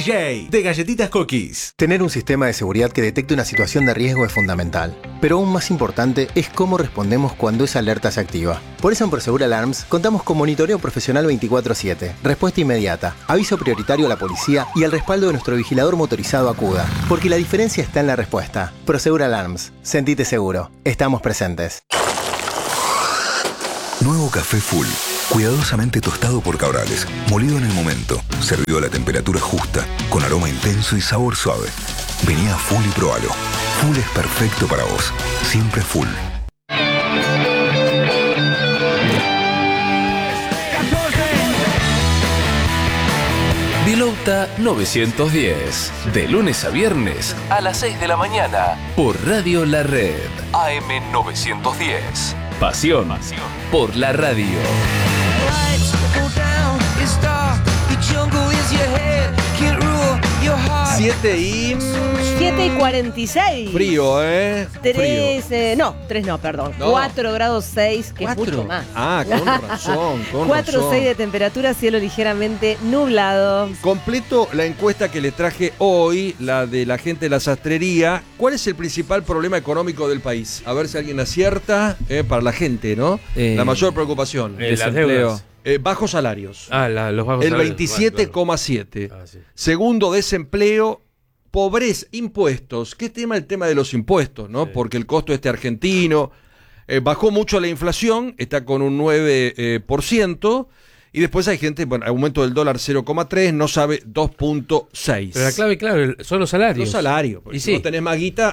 DJ de Galletitas Cookies. Tener un sistema de seguridad que detecte una situación de riesgo es fundamental, pero aún más importante es cómo respondemos cuando esa alerta se activa. Por eso en Prosegur Alarms contamos con monitoreo profesional 24/7, respuesta inmediata, aviso prioritario a la policía y el respaldo de nuestro vigilador motorizado Acuda. Porque la diferencia está en la respuesta. Prosegur Alarms. Sentite seguro. Estamos presentes. Nuevo café Full. Cuidadosamente tostado por Cabrales, molido en el momento, servido a la temperatura justa, con aroma intenso y sabor suave. Vení a Full y probalo. Full es perfecto para vos. Siempre Full. Vilauta 910. De lunes a viernes a las 6 de la mañana. Por Radio La Red. AM 910. Pasión por la radio. 7:46. Frío, ¿eh? 3 no, perdón. No. 4 grados 6, que es mucho más. Ah, con razón, con 4,6 de temperatura, cielo ligeramente nublado. Completo la encuesta que le traje hoy, la de la gente de la sastrería. ¿Cuál es el principal problema económico del país? A ver si alguien acierta, para la gente, ¿no? La mayor preocupación. Las deudas. Bajos salarios. Los bajos El salarios. 27,7. Sí. Segundo, desempleo. Pobreza, impuestos. ¿Qué tema? El tema de los impuestos, ¿no? Sí. Porque el costo argentino bajó mucho la inflación, está con un 9%, y después hay gente, aumento del dólar 0,3, no sabe 2,6. Pero la clave, claro, son los salarios. Los salarios, porque Y si sí. no tenés más guita,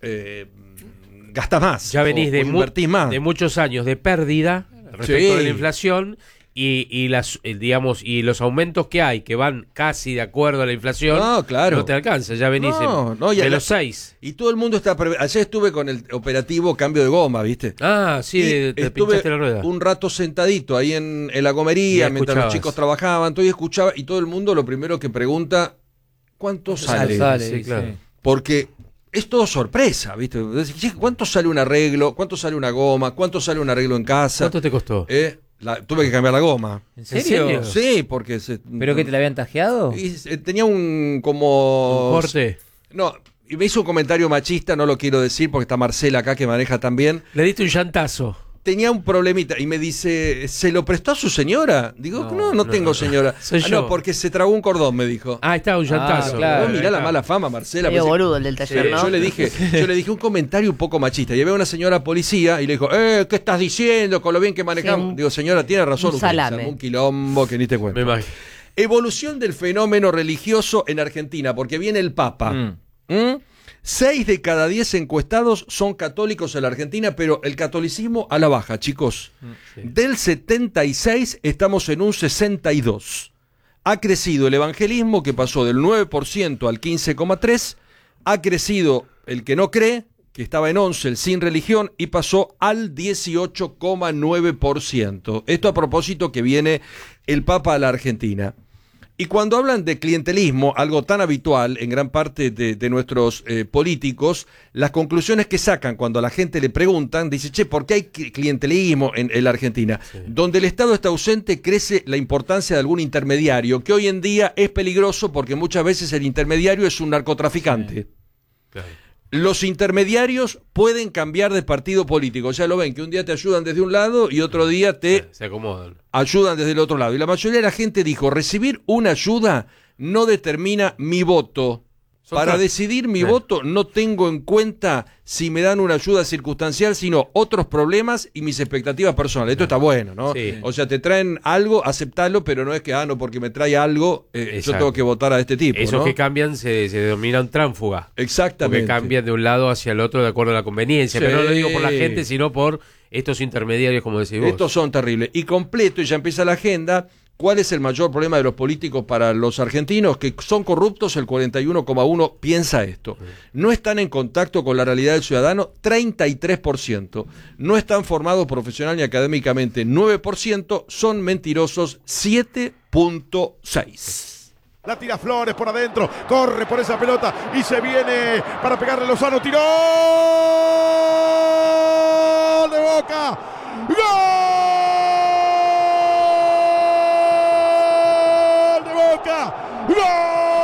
gastás más. Ya venís o invertís más. de muchos años de pérdida respecto de la inflación y los aumentos que hay, que van casi de acuerdo a la inflación, No, claro. no te alcanza, ya venís de los 6. Y todo el mundo está... Ayer estuve con el operativo cambio de goma, ¿viste? Ah, sí, Y te estuve pinchaste la rueda. un rato sentadito ahí en la gomería, Y mientras los escuchabas. chicos trabajaban, entonces escuchaba, y todo el mundo lo primero que pregunta, ¿cuánto sale? Sí, claro. Porque es todo sorpresa, ¿viste? Decís, ¿cuánto sale un arreglo? ¿Cuánto sale una goma? ¿Cuánto sale un arreglo en casa? ¿Cuánto te costó? Tuve que cambiar la goma. ¿En serio? Sí, porque... ¿Pero que te la habían tajeado? Tenía un como... ¿Un corte? No, y me hizo un comentario machista, no lo quiero decir porque está Marcela acá que maneja también. Le diste un llantazo. Tenía un problemita y me dice, ¿se lo prestó a su señora? Digo, no tengo señora. Soy yo. No, porque se tragó un cordón, me dijo. Ah, estaba un llantazo. claro. Mirá la mala fama, Marcela. Medio Pensé- boludo el del taller, ¿no? Yo le dije un comentario un poco machista. Y había una señora policía y le dijo, ¿qué estás diciendo con lo bien que manejamos? Sí, Digo, señora, tiene razón. un usted, salame. se armó un quilombo que ni te cuento. Me imagino. Evolución del fenómeno religioso en Argentina, porque viene el Papa. 6 de cada 10 encuestados son católicos en la Argentina, pero el catolicismo a la baja, chicos. Del 76 estamos en un 62. Ha crecido el evangelismo, que pasó del 9% al 15,3%. Ha crecido el que no cree, que estaba en 11, el sin religión, y pasó al 18,9%. Esto a propósito que viene el Papa a la Argentina. Y cuando hablan de clientelismo, algo tan habitual en gran parte de nuestros políticos, las conclusiones que sacan cuando a la gente le preguntan, dice, ¿por qué hay clientelismo en la Argentina? Sí. Donde el Estado está ausente, crece la importancia de algún intermediario, que hoy en día es peligroso porque muchas veces el intermediario es un narcotraficante. Sí. Claro. Los intermediarios pueden cambiar de partido político. Ya lo ven, que un día te ayudan desde un lado y otro día se acomodan. Ayudan desde el otro lado. Y la mayoría de la gente dijo, recibir una ayuda no determina mi voto. Para decidir mi voto no tengo en cuenta si me dan una ayuda circunstancial, sino otros problemas y mis expectativas personales. Esto está bueno, ¿no? Sí. O sea, te traen algo, aceptalo, pero no es que, porque me trae algo, yo tengo que votar a este tipo. Esos, ¿no?, que cambian se denominan tránsfuga. Exactamente. Porque cambian de un lado hacia el otro de acuerdo a la conveniencia. Sí. Pero no lo digo por la gente, sino por estos intermediarios, como decís vos. Estos son terribles. Y completo, y ya empieza la agenda. ¿Cuál es el mayor problema de los políticos para los argentinos? Que son corruptos, el 41,1% piensa esto. No están en contacto con la realidad del ciudadano, 33%. No están formados profesional ni académicamente, 9%. Son mentirosos, 7,6%. La tira Flores por adentro, corre por esa pelota y se viene para pegarle Lozano, tiró de Boca. ¡Gol!